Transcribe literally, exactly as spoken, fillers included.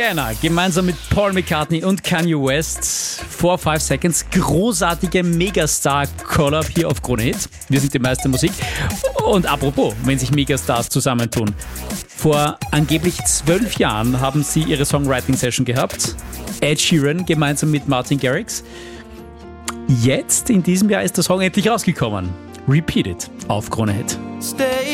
Rihanna gemeinsam mit Paul McCartney und Kanye West. Four Five Seconds. Großartige Megastar-Collab hier auf Krone Hit. Wir sind die meiste Musik. Und apropos, wenn sich Megastars zusammentun. Vor angeblich zwölf Jahren haben sie ihre Songwriting-Session gehabt. Ed Sheeran gemeinsam mit Martin Garrix. Jetzt, in diesem Jahr, ist der Song endlich rausgekommen. Repeat It auf Krone Hit. Stay